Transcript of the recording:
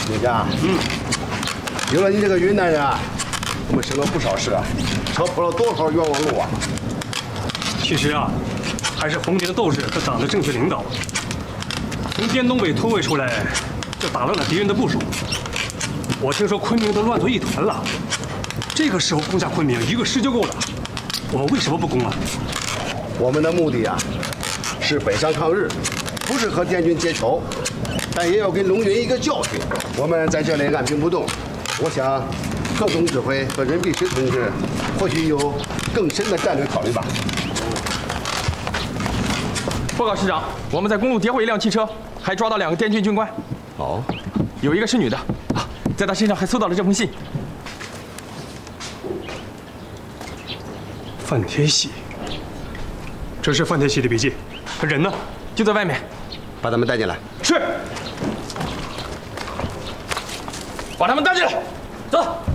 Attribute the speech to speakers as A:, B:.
A: 李家，有了你这个云南人啊，我们省了不少事啊，少跑了多少冤枉路啊！
B: 其实啊，还是红军的斗志和党的正确领导，从滇东北突围出来，就打乱了敌人的部署。我听说昆明都乱作一团了，这个时候攻下昆明，一个师就够了。我们为什么不攻啊？
A: 我们的目的啊，是北上抗日，不是和滇军结仇，但也要给龙云一个教训。我们在这里按兵不动，我想贺总指挥和任弼时同志或许有更深的战略考虑吧。
C: 报告师长，我们在公路截获一辆汽车，还抓到2个滇军军官。
A: 哦，
C: 有一个是女的，在她身上还搜到了这封信。
B: 范天喜，这是范天喜的笔记，人呢？
C: 就在外面。
A: 把他们带进来。
C: 是。把他们带进来，走。